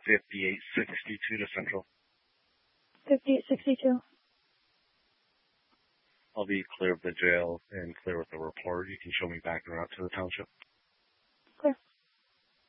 5862 to Central. 5862. I'll be clear of the jail and clear with the report. You can show me back and route to the township.